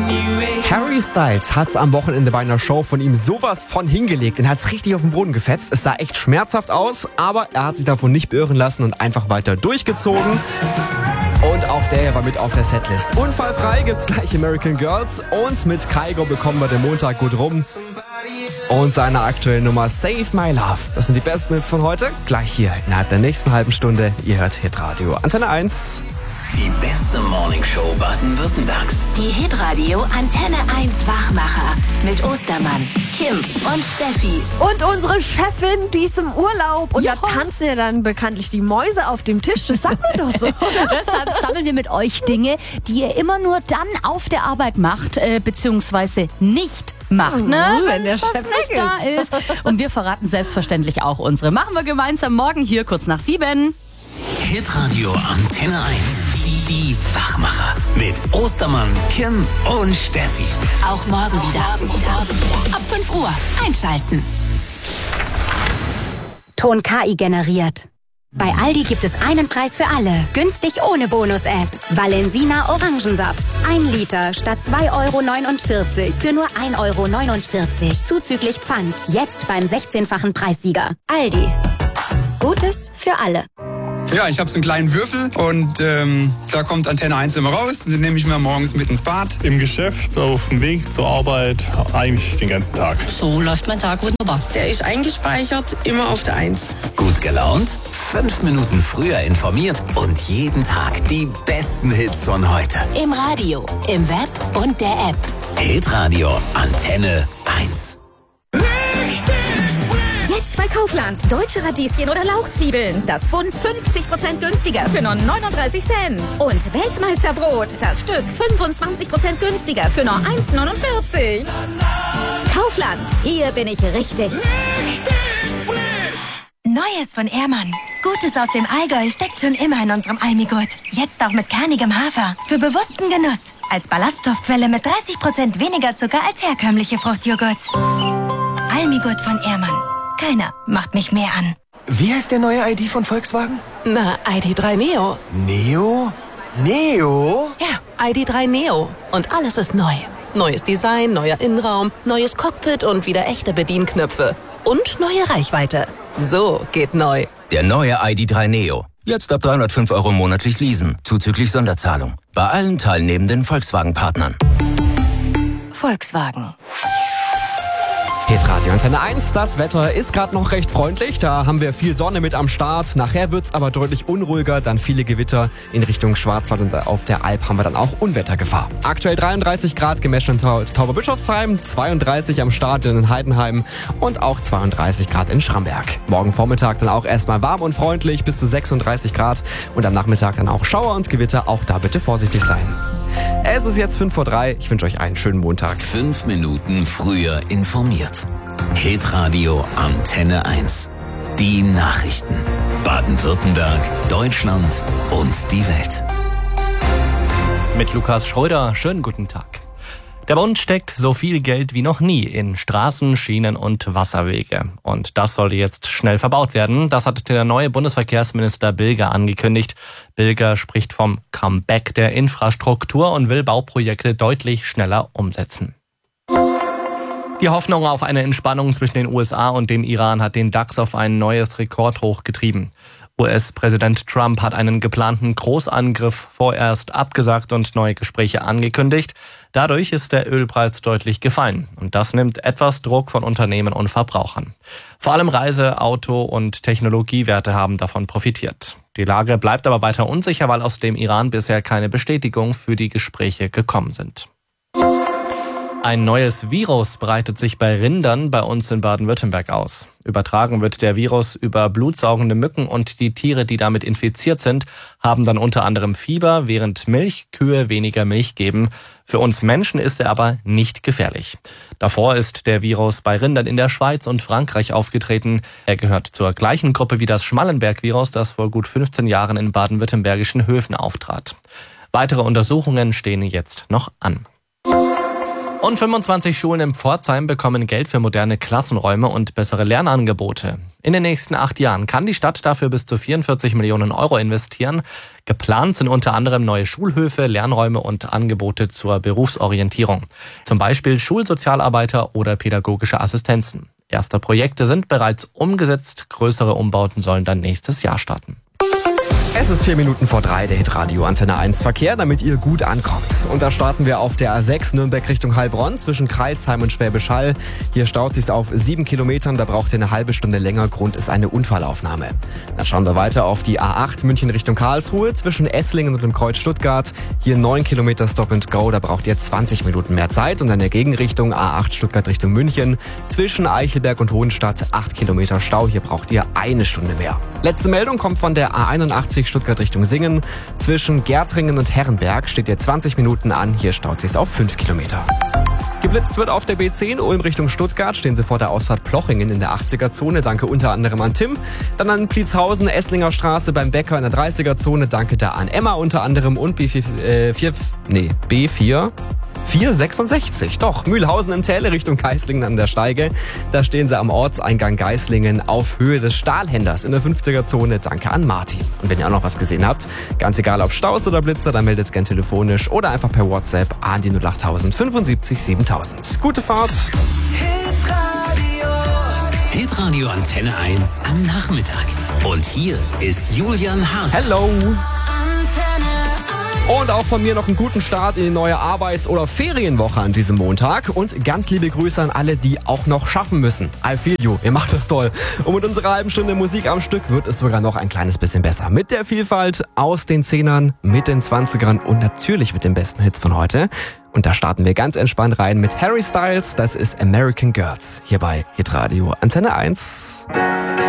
Harry Styles hat's am Wochenende bei einer Show von ihm sowas von hingelegt und hat's richtig auf den Boden gefetzt. Es sah echt schmerzhaft aus, aber er hat sich davon nicht beirren lassen und einfach weiter durchgezogen. Und auch der war mit auf der Setlist. Unfallfrei gibt's gleich American Girls und mit Kygo bekommen wir den Montag gut rum. Und seine aktuelle Nummer Save My Love. Das sind die besten Hits von heute. Gleich hier innerhalb der nächsten halben Stunde. Ihr hört Hitradio. Antenne 1. Die beste Morningshow Baden-Württembergs. Die Hitradio Antenne 1 Wachmacher mit Ostermann, Kim und Steffi. Und unsere Chefin, die ist im Urlaub. Und da tanzen ja dann bekanntlich die Mäuse auf dem Tisch. Das sagt man doch so. Deshalb sammeln wir mit euch Dinge, die ihr immer nur dann auf der Arbeit macht, beziehungsweise nicht macht, ne? Wenn der Chef nicht da ist. Und wir verraten selbstverständlich auch unsere. Machen wir gemeinsam morgen hier kurz nach 7. Hitradio Antenne 1. Die Wachmacher mit Ostermann, Kim und Steffi. Auch morgen wieder. Ab 5 Uhr einschalten. Ton KI generiert. Bei Aldi gibt es einen Preis für alle. Günstig ohne Bonus-App. Valensina Orangensaft. 1 Liter statt 2,49 € für nur 1,49 € zuzüglich Pfand. Jetzt beim 16-fachen Preissieger. Aldi. Gutes für alle. Ja, ich habe so einen kleinen Würfel und da kommt Antenne 1 immer raus. Den nehme ich mir morgens mit ins Bad. Im Geschäft, auf dem Weg zur Arbeit, eigentlich den ganzen Tag. So läuft mein Tag wunderbar. Der ist eingespeichert, immer auf der 1. Gut gelaunt, 5 Minuten früher informiert und jeden Tag die besten Hits von heute. Im Radio, im Web und der App. Hitradio Antenne 1. Jetzt bei Kaufland. Deutsche Radieschen oder Lauchzwiebeln. Das Bund 50% günstiger für nur 39 Cent. Und Weltmeisterbrot. Das Stück 25% günstiger für nur 1,49. Kaufland. Hier bin ich richtig. Neues von Ehrmann. Gutes aus dem Allgäu steckt schon immer in unserem Almigurt. Jetzt auch mit kernigem Hafer. Für bewussten Genuss. Als Ballaststoffquelle mit 30% weniger Zucker als herkömmliche Fruchtjoghurts. Almigurt von Ehrmann. Keiner macht mich mehr an. Wie heißt der neue ID von Volkswagen? Na, ID3 Neo. Neo? Neo? Ja, ID3 Neo. Und alles ist neu. Neues Design, neuer Innenraum, neues Cockpit und wieder echte Bedienknöpfe. Und neue Reichweite. So geht neu. Der neue ID3 Neo. Jetzt ab 305 € monatlich leasen, zuzüglich Sonderzahlung. Bei allen teilnehmenden Volkswagen-Partnern. Volkswagen. Hitradio Antenne 1, das Wetter ist gerade noch recht freundlich, da haben wir viel Sonne mit am Start. Nachher wird's aber deutlich unruhiger, dann viele Gewitter in Richtung Schwarzwald und auf der Alp haben wir dann auch Unwettergefahr. Aktuell 33 Grad gemessen in Tauberbischofsheim, 32 am Stadion in Heidenheim und auch 32 Grad in Schramberg. Morgen Vormittag dann auch erstmal warm und freundlich bis zu 36 Grad und am Nachmittag dann auch Schauer und Gewitter, auch da bitte vorsichtig sein. Es ist jetzt 5:03 Uhr. Ich wünsche euch einen schönen Montag. 5 Minuten früher informiert. Hitradio Antenne 1. Die Nachrichten. Baden-Württemberg, Deutschland und die Welt. Mit Lukas Schröder, schönen guten Tag. Der Bund steckt so viel Geld wie noch nie in Straßen, Schienen und Wasserwege. Und das soll jetzt schnell verbaut werden. Das hat der neue Bundesverkehrsminister Bilger angekündigt. Bilger spricht vom Comeback der Infrastruktur und will Bauprojekte deutlich schneller umsetzen. Die Hoffnung auf eine Entspannung zwischen den USA und dem Iran hat den DAX auf ein neues Rekordhoch getrieben. US-Präsident Trump hat einen geplanten Großangriff vorerst abgesagt und neue Gespräche angekündigt. Dadurch ist der Ölpreis deutlich gefallen. Und das nimmt etwas Druck von Unternehmen und Verbrauchern. Vor allem Reise-, Auto- und Technologiewerte haben davon profitiert. Die Lage bleibt aber weiter unsicher, weil aus dem Iran bisher keine Bestätigung für die Gespräche gekommen sind. Ein neues Virus breitet sich bei Rindern bei uns in Baden-Württemberg aus. Übertragen wird der Virus über blutsaugende Mücken und die Tiere, die damit infiziert sind, haben dann unter anderem Fieber, während Milchkühe weniger Milch geben. Für uns Menschen ist er aber nicht gefährlich. Davor ist der Virus bei Rindern in der Schweiz und Frankreich aufgetreten. Er gehört zur gleichen Gruppe wie das Schmallenberg-Virus, das vor gut 15 Jahren in baden-württembergischen Höfen auftrat. Weitere Untersuchungen stehen jetzt noch an. Und 25 Schulen in Pforzheim bekommen Geld für moderne Klassenräume und bessere Lernangebote. In den nächsten 8 Jahren kann die Stadt dafür bis zu 44 Millionen Euro investieren. Geplant sind unter anderem neue Schulhöfe, Lernräume und Angebote zur Berufsorientierung. Zum Beispiel Schulsozialarbeiter oder pädagogische Assistenzen. Erste Projekte sind bereits umgesetzt. Größere Umbauten sollen dann nächstes Jahr starten. Es ist 4 Minuten vor 3, der Hitradio Antenne 1 Verkehr, damit ihr gut ankommt. Und da starten wir auf der A6 Nürnberg Richtung Heilbronn zwischen Crailsheim und Schwäbisch Hall. Hier staut sich's auf 7 Kilometern, da braucht ihr eine halbe Stunde länger. Grund ist eine Unfallaufnahme. Dann schauen wir weiter auf die A8 München Richtung Karlsruhe zwischen Esslingen und dem Kreuz Stuttgart. Hier 9 Kilometer Stop and Go, da braucht ihr 20 Minuten mehr Zeit. Und in der Gegenrichtung A8 Stuttgart Richtung München zwischen Eichelberg und Hohenstadt 8 Kilometer Stau. Hier braucht ihr eine Stunde mehr. Letzte Meldung kommt von der A81 Stuttgart Richtung Singen. Zwischen Gärtringen und Herrenberg steht ihr 20 Minuten an. Hier staut sich's auf 5 Kilometer. Geblitzt wird auf der B10 Ulm Richtung Stuttgart. Stehen Sie vor der Ausfahrt Plochingen in der 80er-Zone. Danke unter anderem an Tim. Dann an Pliezhausen, Esslinger Straße beim Bäcker in der 30er-Zone. Danke da an Emma unter anderem und B466. Doch, Mühlhausen im Täle Richtung Geislingen an der Steige. Da stehen Sie am Ortseingang Geislingen auf Höhe des Stahlhänders in der 50er-Zone. Danke an Martin. Und wenn ihr auch noch was gesehen habt, ganz egal ob Staus oder Blitzer, dann meldet es gern telefonisch oder einfach per WhatsApp an die 08000 75 7000. Gute Fahrt. Hitradio Antenne 1 am Nachmittag. Und hier ist Julian Haas. Hello. Und auch von mir noch einen guten Start in die neue Arbeits- oder Ferienwoche an diesem Montag. Und ganz liebe Grüße an alle, die auch noch schaffen müssen. I feel you, ihr macht das toll. Und mit unserer halben Stunde Musik am Stück wird es sogar noch ein kleines bisschen besser. Mit der Vielfalt aus den 10ern, mit den 20ern und natürlich mit den besten Hits von heute. Und da starten wir ganz entspannt rein mit Harry Styles. Das ist American Girls hier bei Hitradio Antenne 1.